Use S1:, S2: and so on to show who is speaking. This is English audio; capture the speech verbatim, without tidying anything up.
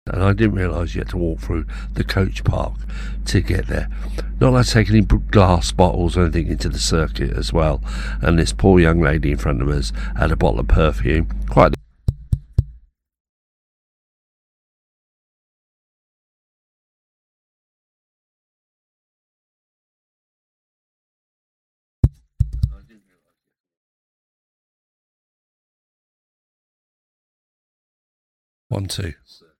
S1: And I didn't realise you had to walk through the coach park to get there. Not like taking any glass bottles or anything into the circuit as well. And this poor young lady in front of us had a bottle of perfume. Quite one, two.